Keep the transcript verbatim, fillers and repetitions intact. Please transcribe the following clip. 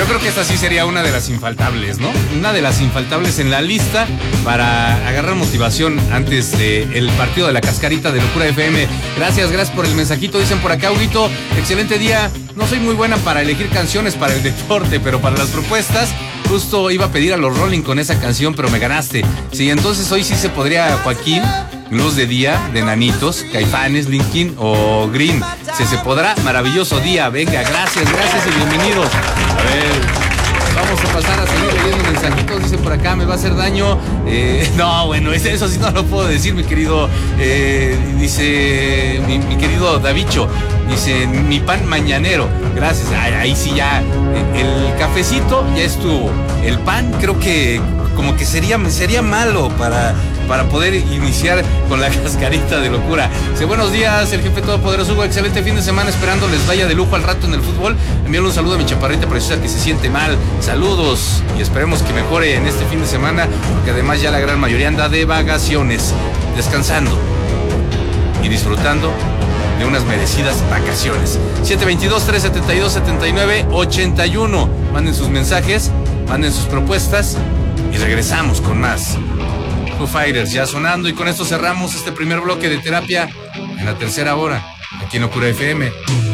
Yo creo que esta sí sería una de las infaltables, ¿no? Una de las infaltables en la lista para agarrar motivación antes del partido de la Cascarita de Locura F M. Gracias, gracias por el mensajito. Dicen por acá, Huguito, excelente día. No soy muy buena para elegir canciones para el deporte, pero para las propuestas, justo iba a pedir a los Rolling con esa canción, pero me ganaste. Sí, entonces hoy sí se podría, Joaquín, Luz de Día, de Nanitos, Caifanes, Linkin o Green. Si se podrá, maravilloso día. Venga, gracias, gracias y bienvenidos. A ver, vamos a pasar a seguir leyendo mensajitos. Dice por acá, me va a hacer daño. Eh, no, bueno, eso sí no lo puedo decir, mi querido. Eh, dice mi, mi querido Davicho. Dice, mi pan mañanero. Gracias. Ahí, ahí sí ya. El cafecito ya estuvo. El pan creo que como que sería, sería malo para, para poder iniciar con la Cascarita de Locura. Dice, buenos días, el jefe todopoderoso Hugo, excelente fin de semana, esperando les vaya de lujo al rato en el fútbol. Envíale un saludo a mi chaparrita preciosa que se siente mal. Saludos y esperemos que mejore en este fin de semana, porque además ya la gran mayoría anda de vacaciones, descansando y disfrutando de unas merecidas vacaciones. siete veintidós, trescientos setenta y dos, setenta y nueve, ochenta y uno. Manden sus mensajes, manden sus propuestas y regresamos con más Foo Fighters ya sonando, y con esto cerramos este primer bloque de terapia en la tercera hora aquí en Locura F M.